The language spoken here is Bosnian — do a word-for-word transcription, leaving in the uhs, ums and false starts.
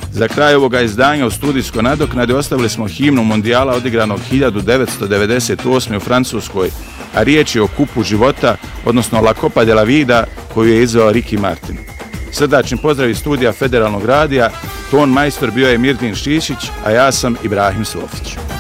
Za kraj ovoga izdanja u studijskoj nadoknadi ostavili smo himnu mondijala odigranog hiljadu devetsto devedeset osme. u Francuskoj, a riječ je o kupu života, odnosno La Copa de la Vida, koju je izveo Ricky Martin. Srdačni pozdrav iz studija Federalnog radija, ton majstor bio je Mirdin Šišić, a ja sam Ibrahim Sofić.